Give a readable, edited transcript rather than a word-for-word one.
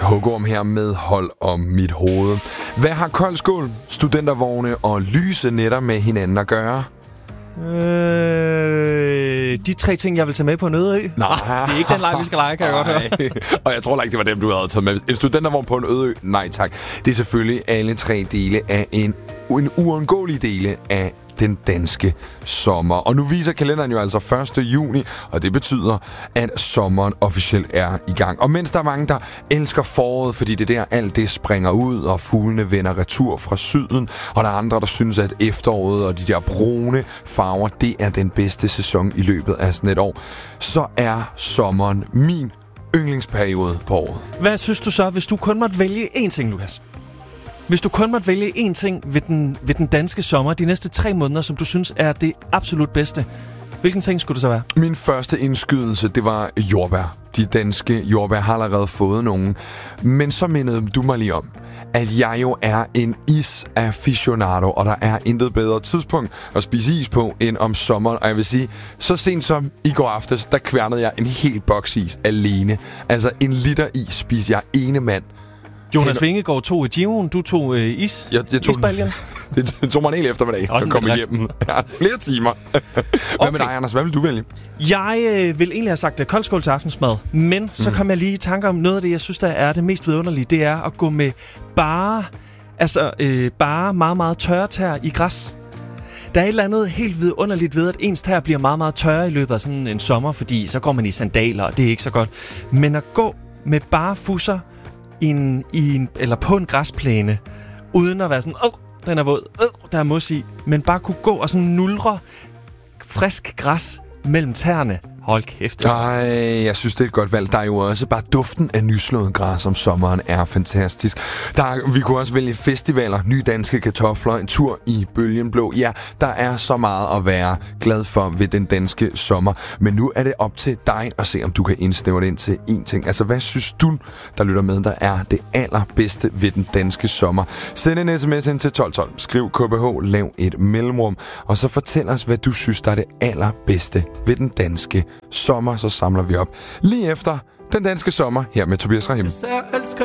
Hugorm her med Hold om mit hoved. Hvad har koldskål, studentervogne og lyse nætter med hinanden at gøre? De 3 ting, jeg vil tage med på en øde ø. Nej. Det er ikke den leg, vi skal lege, kan jeg godt høre. Og jeg tror ikke, det var dem, du havde taget med. En studentervogn på en øde ø? Nej tak. Det er selvfølgelig alle 3 dele af en uundgåelig dele af den danske sommer. Og nu viser kalenderen jo altså 1. juni, og det betyder, at sommeren officielt er i gang. Og mens der er mange, der elsker foråret, fordi det der alt det springer ud, og fuglene vender retur fra syden, og der er andre, der synes, at efteråret og de der brune farver, det er den bedste sæson i løbet af sådan et år, så er sommeren min yndlingsperiode på året. Hvad synes du så, hvis du kun måtte vælge én ting, Lukas? Hvis du kun måtte vælge én ting ved den danske sommer, de næste 3 måneder, som du synes er det absolut bedste, hvilken ting skulle det så være? Min første indskydelse, det var jordbær. De danske jordbær har allerede fået nogen. Men så mindede du mig lige om, at jeg jo er en is-aficionado, og der er intet bedre tidspunkt at spise is på end om sommeren. Og jeg vil sige, så sent som i går aftes, der kværnede jeg en hel boks is alene. Altså 1 liter is spiser jeg ene mand. Jonas Vingegaard tog Giroen, du tog isbaljen. Det tog mig en hel eftermiddag at komme hjem. Ja, flere timer. Hvad med dig, Anders? Hvad vil du vælge? Jeg vil egentlig have sagt koldskål til aftensmad, men så kom jeg lige i tanke om noget af det, jeg synes, der er det mest vidunderlige. Det er at gå med bare meget, meget tørre tær i græs. Der er et eller andet helt vidunderligt ved, at ens tær bliver meget, meget tørre i løbet af sådan en sommer, fordi så går man i sandaler, og det er ikke så godt. Men at gå med bare fusser eller på en græsplæne, uden at være sådan, den er våd, der er mos i, men bare kunne gå og sådan nulre frisk græs mellem tæerne. Hold kæft. Nej, jeg synes, det er et godt valg. Der er jo også bare duften af nyslået græs om sommeren er fantastisk. Vi kunne også vælge festivaler, nye danske kartofler, en tur i Bølgen Blå. Ja, der er så meget at være glad for ved den danske sommer. Men nu er det op til dig at se, om du kan indsnævre det ind til én ting. Altså, hvad synes du, der lytter med, der er det allerbedste ved den danske sommer? Send en sms ind til 1212. Skriv KBH, lav et mellemrum, og så fortæl os, hvad du synes, der er det allerbedste ved den danske sommer, så samler vi op lige efter den danske sommer her med Tobias Rahim.